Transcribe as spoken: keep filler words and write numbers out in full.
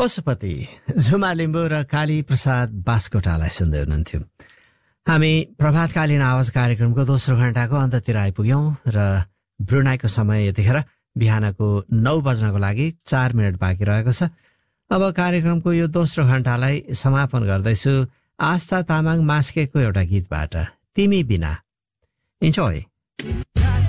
पशुपति झुमा लिम्बू र काली प्रसाद बास्कोटालाई सुन्दै हुनुहुन्थ्यो। हामी प्रभातकालीन आवाज कार्यक्रमको दोस्रो घण्टाको अन्ततिर आइपुग्यौं र ब्रुनाईको समय यतिखेर बिहानको नौ बज्नको लागि चार मिनट बाँकी रहेको छ। अब कार्यक्रमको यो दोस्रो घण्टालाई समापन गर्दैछु आस्था तामाङ मास्केको एउटा गीतबाट, तिमी बिना। इन्जोय।